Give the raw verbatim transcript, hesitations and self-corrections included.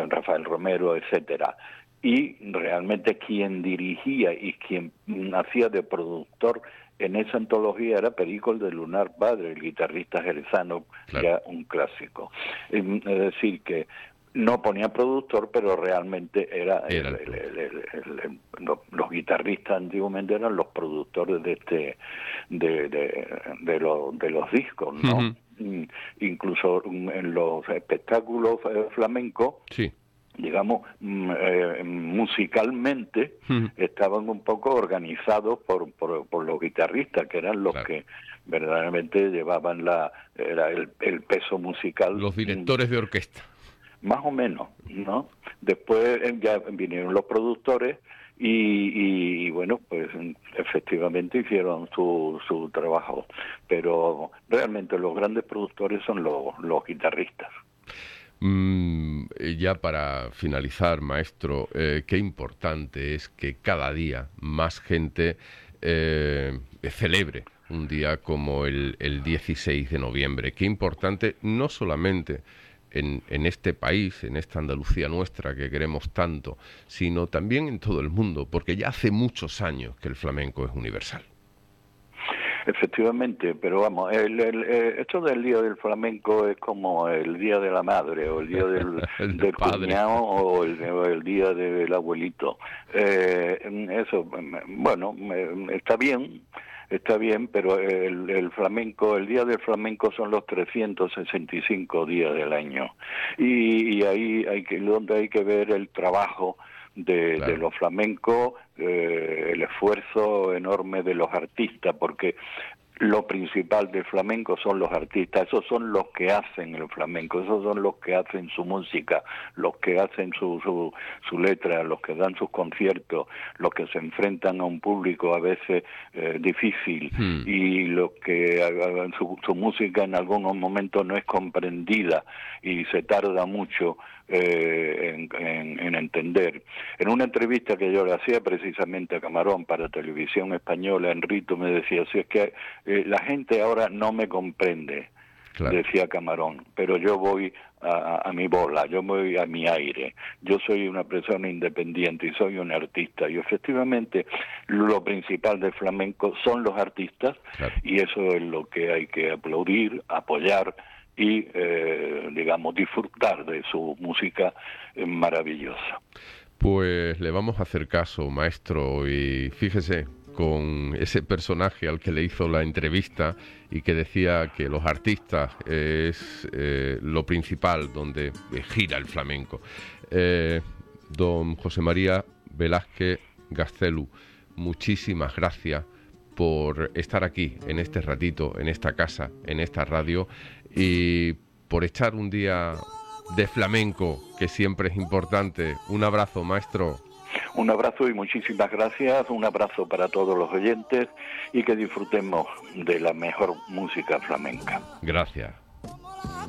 Rafael Romero, etcétera. Y realmente quien dirigía y quien hacía de productor en esa antología era Perico el de Lunar Padre, el guitarrista jerezano, claro. Ya un clásico. Es decir, que no ponía productor, pero realmente era, era el, el, el, el, el, el, los, los guitarristas antiguamente eran los productores de este de de, de, lo, de los discos, ¿no? Uh-huh. Incluso en los espectáculos flamencos, sí. digamos, eh, musicalmente uh-huh. estaban un poco organizados por, por, por los guitarristas, que eran los claro. que verdaderamente llevaban la era el, el peso musical. Los directores de orquesta. Más o menos, ¿no? Después ya vinieron los productores y, y, y bueno, pues efectivamente hicieron su, su trabajo, pero realmente los grandes productores son los, los guitarristas. Mm, ya para finalizar, maestro, eh, qué importante es que cada día más gente eh, celebre un día como el, el dieciséis de noviembre. Qué importante no solamente En, en este país, en esta Andalucía nuestra que queremos tanto, sino también en todo el mundo, porque ya hace muchos años que el flamenco es universal. Efectivamente, pero vamos, el, el, el, esto del Día del Flamenco es como el Día de la Madre, o el Día del, el del cuñado, o el, o el Día del abuelito. Eh, eso, bueno, está bien, está bien, pero el, el flamenco, el Día del Flamenco son los trescientos sesenta y cinco días del año. Y, y ahí hay que, donde hay que ver el trabajo de, claro. de los flamencos, eh, el esfuerzo enorme de los artistas, porque lo principal del flamenco son los artistas, esos son los que hacen el flamenco, esos son los que hacen su música, los que hacen su, su, su letra, los que dan sus conciertos, los que se enfrentan a un público a veces eh, difícil hmm. y los que uh, su, su música en algunos momentos no es comprendida y se tarda mucho eh, en, en, en entender. En una entrevista que yo le hacía precisamente a Camarón para Televisión Española, Enrito me decía, si es que eh, la gente ahora no me comprende, claro. decía Camarón, pero yo voy a, a mi bola, yo voy a mi aire, yo soy una persona independiente y soy un artista, y efectivamente lo principal del flamenco son los artistas, claro. y eso es lo que hay que aplaudir, apoyar y, eh, digamos, disfrutar de su música eh, maravillosa. Pues le vamos a hacer caso, maestro, y fíjese, con ese personaje al que le hizo la entrevista y que decía que los artistas es eh, lo principal donde gira el flamenco. Eh, don José María Velázquez Gaztelu, muchísimas gracias por estar aquí en este ratito, en esta casa, en esta radio, y por echar un día de flamenco, que siempre es importante. Un abrazo, maestro. Un abrazo y muchísimas gracias, un abrazo para todos los oyentes y que disfrutemos de la mejor música flamenca. Gracias.